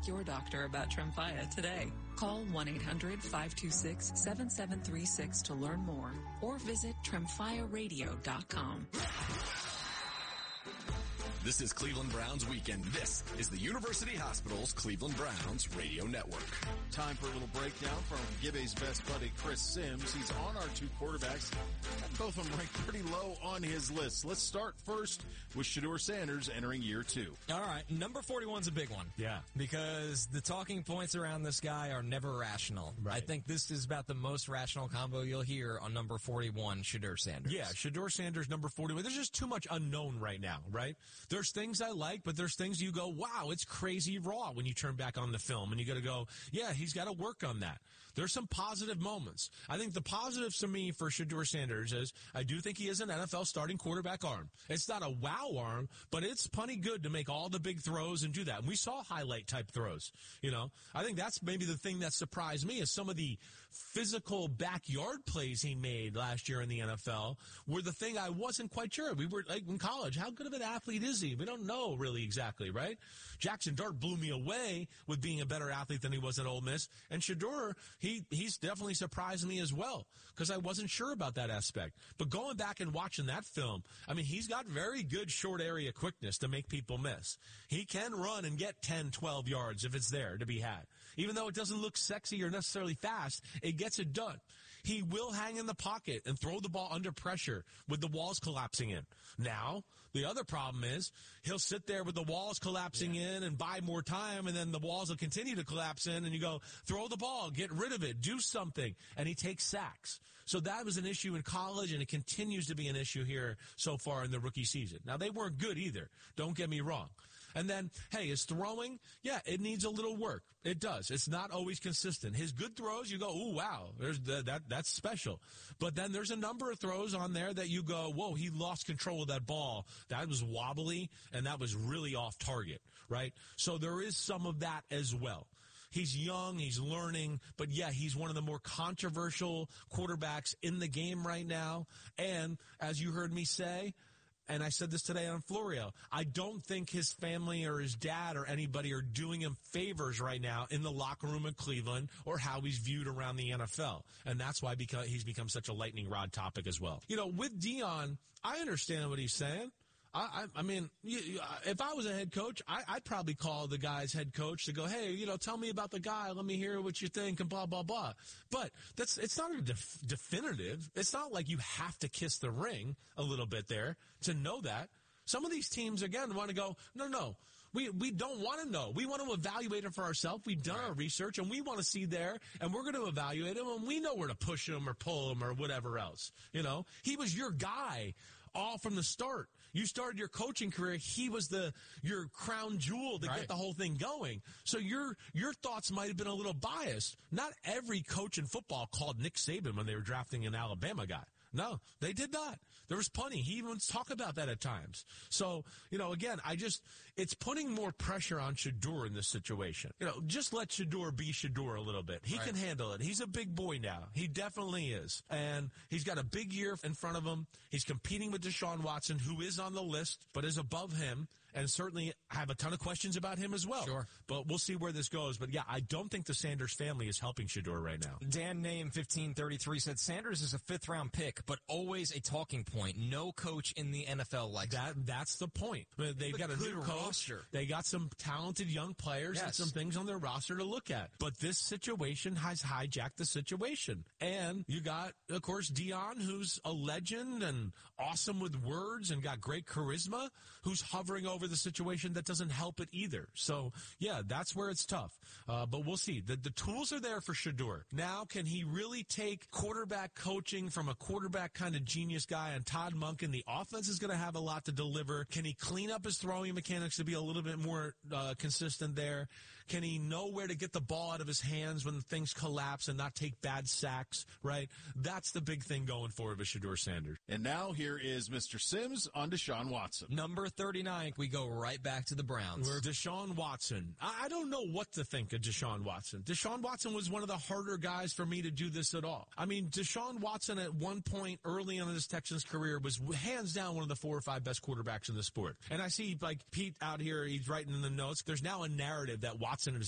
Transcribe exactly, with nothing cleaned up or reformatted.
your doctor about Tremfya today. Call one eight hundred five two six seven seven three six to learn more or visit tremfya radio dot com. This is Cleveland Browns Weekend. This is the University Hospital's Cleveland Browns Radio Network. Time for a little breakdown from Gibbe's best buddy, Chris Sims. He's on our two quarterbacks, and both of them ranked pretty low on his list. Let's start first with Shedeur Sanders entering year two. All right, number forty-one is a big one. Yeah. Because the talking points around this guy are never rational. Right. I think this is about the most rational combo you'll hear on number forty-one, Shedeur Sanders. Yeah, Shedeur Sanders, number forty-one. There's just too much unknown right now, right? There's things I like, but there's things you go, wow, it's crazy raw when you turn back on the film. And you got to go, yeah, he's got to work on that. There's some positive moments. I think the positives to me for Shedeur Sanders is I do think he is an N F L starting quarterback arm. It's not a wow arm, but it's plenty good to make all the big throws and do that. And we saw highlight type throws. You know, I think that's maybe the thing that surprised me is some of the physical backyard plays he made last year in the N F L were the thing I wasn't quite sure. We were like in college, how good of an athlete is he? We don't know really exactly, right? Jackson Dart blew me away with being a better athlete than he was at Ole Miss. And Shedeur, he, he's definitely surprised me as well because I wasn't sure about that aspect. But going back and watching that film, I mean, he's got very good short area quickness to make people miss. He can run and get ten, twelve yards if it's there to be had. Even though it doesn't look sexy or necessarily fast, it gets it done. He will hang in the pocket and throw the ball under pressure with the walls collapsing in. Now, the other problem is he'll sit there with the walls collapsing yeah. in and buy more time, and then the walls will continue to collapse in, and you go, throw the ball, get rid of it, do something, and he takes sacks. So that was an issue in college, and it continues to be an issue here so far in the rookie season. Now, they weren't good either. Don't get me wrong. And then, hey, his throwing, yeah, it needs a little work. It does. It's not always consistent. His good throws, you go, ooh, wow, there's the, that that's special. But then there's a number of throws on there that you go, whoa, he lost control of that ball. That was wobbly, and that was really off target, right? So there is some of that as well. He's young, he's learning, but yeah, he's one of the more controversial quarterbacks in the game right now. And as you heard me say, and I said this today on Florio, I don't think his family or his dad or anybody are doing him favors right now in the locker room in Cleveland or how he's viewed around the N F L. And that's why because he's become such a lightning rod topic as well. You know, with Deion, I understand what he's saying. I, I, I mean, you, you, if I was a head coach, I, I'd probably call the guy's head coach to go, hey, you know, tell me about the guy. Let me hear what you think and blah, blah, blah. But that's it's not a def- definitive. It's not like you have to kiss the ring a little bit there to know that. Some of these teams, again, want to go, no, no. We we don't want to know. We want to evaluate it for ourselves. We've done right. our research, and we want to see there, and we're going to evaluate him, and we know where to push him or pull him or whatever else. You know, he was your guy all from the start. You started your coaching career. He was the your crown jewel to right. get the whole thing going. So your your thoughts might have been a little biased. Not every coach in football called Nick Saban when they were drafting an Alabama guy. No, they did not. There was plenty. He even talked about that at times. So, you know, again, I just, it's putting more pressure on Shedeur in this situation. You know, just let Shedeur be Shedeur a little bit. He right. can handle it. He's a big boy now. He definitely is. And he's got a big year in front of him. He's competing with Deshaun Watson, who is on the list, but is above him. And certainly have a ton of questions about him as well. Sure. But we'll see where this goes. But, yeah, I don't think the Sanders family is helping Shedeur right now. Dan Name fifteen thirty-three said Sanders is a fifth-round pick, but always a talking point. No coach in the N F L likes that. Him. That's the point. They've got a new coach. Roster. They got some talented young players yes. and some things on their roster to look at. But this situation has hijacked the situation. And you got, of course, Deion, who's a legend and awesome with words and got great charisma, who's hovering over the situation that doesn't help it either. So, yeah, that's where it's tough. Uh, but we'll see. The, the tools are there for Shedeur. Now, can he really take quarterback coaching from a quarterback kind of genius guy and Todd Monken? The offense is going to have a lot to deliver. Can he clean up his throwing mechanics to be a little bit more uh, consistent there? Can he know where to get the ball out of his hands when things collapse and not take bad sacks, right? That's the big thing going forward with Shedeur Sanders. And now here is Mister Sims on Deshaun Watson. Number thirty-nine, we go right back to the Browns. Where Deshaun Watson. I don't know what to think of Deshaun Watson. Deshaun Watson was one of the harder guys for me to do this at all. I mean, Deshaun Watson at one point early on in his Texans career was hands down one of the four or five best quarterbacks in the sport. And I see, like, Pete out here, he's writing in the notes, there's now a narrative that Watson is